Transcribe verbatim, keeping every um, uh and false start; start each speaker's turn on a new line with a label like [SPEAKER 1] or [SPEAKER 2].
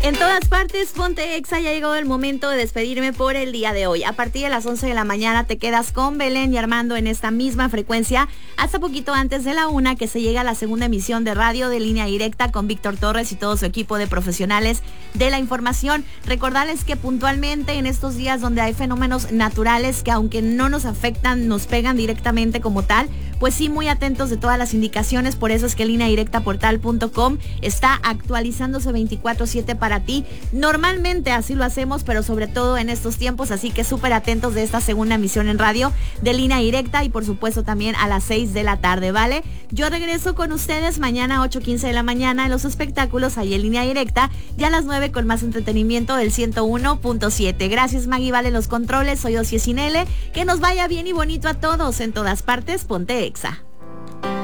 [SPEAKER 1] En todas partes, ponte Exa, ya ha llegado el momento de despedirme por el día de hoy. A partir de las once de la mañana te quedas con Belén y Armando en esta misma frecuencia hasta poquito antes de la una, que se llega a la segunda emisión de radio de Línea Directa con Víctor Torres y todo su equipo de profesionales de la información. Recordarles que puntualmente en estos días donde hay fenómenos naturales que aunque no nos afectan, nos pegan directamente como tal, pues sí, muy atentos de todas las indicaciones. Por eso es que línea directa portal punto com está actualizándose veinticuatro siete para ti. Normalmente así lo hacemos, pero sobre todo en estos tiempos, así que súper atentos de esta segunda emisión en radio de Línea Directa y por supuesto también a las seis de la tarde, ¿vale? Yo regreso con ustedes mañana a ocho quince de la mañana en los espectáculos ahí en Línea Directa y a las nueve con más entretenimiento del ciento uno punto siete. Gracias, Maggie Vale, los controles. Soy Ocie Sinele. Que nos vaya bien y bonito a todos. En todas partes, ponte Exa.